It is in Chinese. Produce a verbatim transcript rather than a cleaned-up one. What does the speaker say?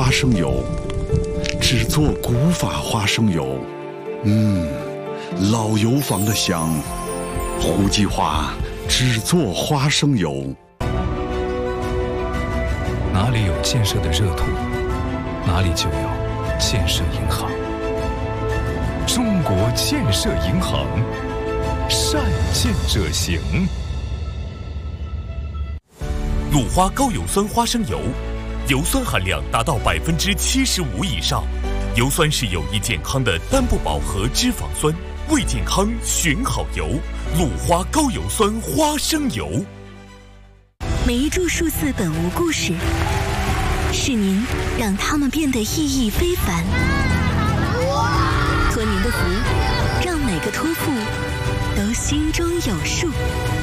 花生油，只做古法花生油。嗯，老油坊的香。胡记华只做花生油。 哪里有建设的热土，哪里就有建设银行。中国建设银行，善建者行。 鲁花高油酸花生油，油酸含量达到百分之七十五以上。油酸是有益健康的单不饱和脂肪酸，为健康选好油。鲁花高油酸花生油。 每一注数字本无故事，是您让它们变得意义非凡。托您的福，让每个托付都心中有数。